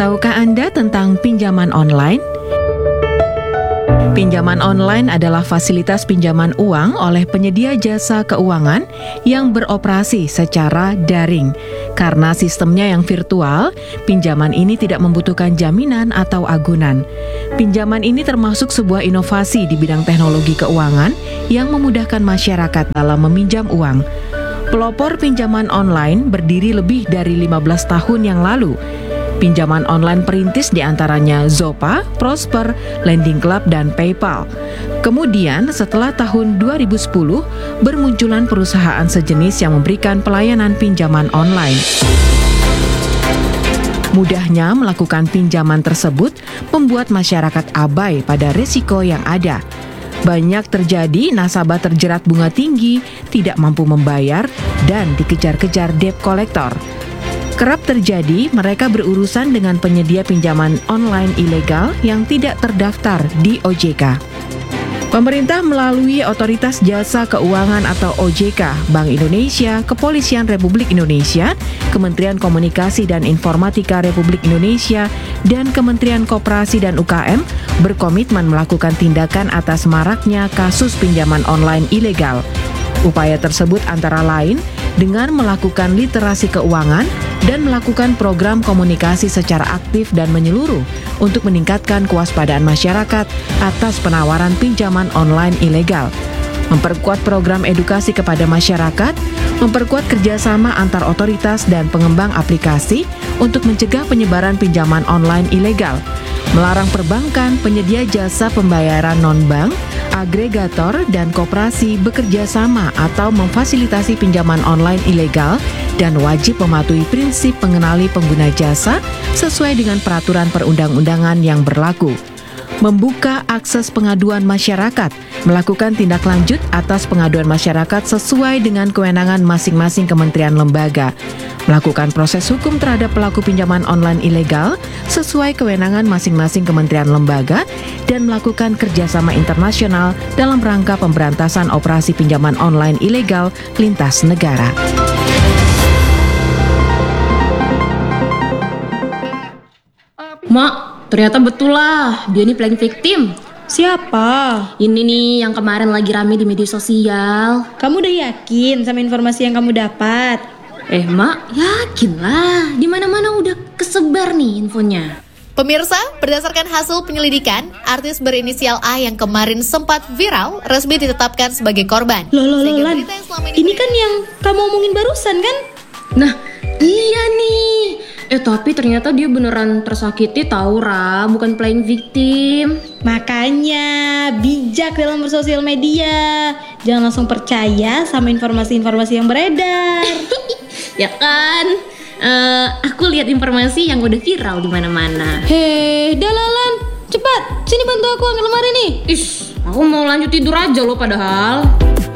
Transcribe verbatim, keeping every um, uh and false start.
Tahukah Anda tentang pinjaman online? Pinjaman online adalah fasilitas pinjaman uang oleh penyedia jasa keuangan yang beroperasi secara daring. Karena sistemnya yang virtual, pinjaman ini tidak membutuhkan jaminan atau agunan. Pinjaman ini termasuk sebuah inovasi di bidang teknologi keuangan yang memudahkan masyarakat dalam meminjam uang. Pelopor pinjaman online berdiri lebih dari lima belas tahun yang lalu. Pinjaman online perintis diantaranya Zopa, Prosper, Lending Club, dan PayPal. Kemudian setelah tahun dua ribu sepuluh, bermunculan perusahaan sejenis yang memberikan pelayanan pinjaman online. Mudahnya melakukan pinjaman tersebut membuat masyarakat abai pada risiko yang ada. Banyak terjadi nasabah terjerat bunga tinggi, tidak mampu membayar, dan dikejar-kejar debt collector. Kerap terjadi mereka berurusan dengan penyedia pinjaman online ilegal yang tidak terdaftar di O J K. Pemerintah melalui Otoritas Jasa Keuangan atau O J K, Bank Indonesia, Kepolisian Republik Indonesia, Kementerian Komunikasi dan Informatika Republik Indonesia, dan Kementerian Koperasi dan U K M berkomitmen melakukan tindakan atas maraknya kasus pinjaman online ilegal. Upaya tersebut antara lain dengan melakukan literasi keuangan dan melakukan program komunikasi secara aktif dan menyeluruh untuk meningkatkan kewaspadaan masyarakat atas penawaran pinjaman online ilegal, memperkuat program edukasi kepada masyarakat, memperkuat kerjasama antar otoritas dan pengembang aplikasi untuk mencegah penyebaran pinjaman online ilegal, melarang perbankan, penyedia jasa pembayaran non-bank, agregator, dan koperasi bekerja sama atau memfasilitasi pinjaman online ilegal dan wajib mematuhi prinsip mengenali pengguna jasa sesuai dengan peraturan perundang-undangan yang berlaku. Membuka akses pengaduan masyarakat, melakukan tindak lanjut atas pengaduan masyarakat sesuai dengan kewenangan masing-masing kementerian lembaga, melakukan proses hukum terhadap pelaku pinjaman online ilegal sesuai kewenangan masing-masing kementerian lembaga, dan melakukan kerjasama internasional dalam rangka pemberantasan operasi pinjaman online ilegal lintas negara. Mak, ternyata betul lah, dia ini playing victim. Siapa? Ini nih yang kemarin lagi rame di media sosial. Kamu udah yakin sama informasi yang kamu dapat? Eh mak, yakin lah, di mana-mana udah kesebar nih infonya. Pemirsa, berdasarkan hasil penyelidikan, artis berinisial A yang kemarin sempat viral resmi ditetapkan sebagai korban. Loh, loh, loh, Lan. ini, ini kan yang kamu omongin barusan kan? Nah, iya nih. Eh tapi ternyata dia beneran tersakiti tahu Ra, bukan playing victim. Makanya bijak dalam bersosial media. Jangan langsung percaya sama informasi-informasi yang beredar. Ya kan? Uh, aku lihat informasi yang udah viral di mana-mana. Hei, Dalalan, cepat, sini bantu aku angkat lemari nih. Ish, aku mau lanjut tidur aja loh padahal.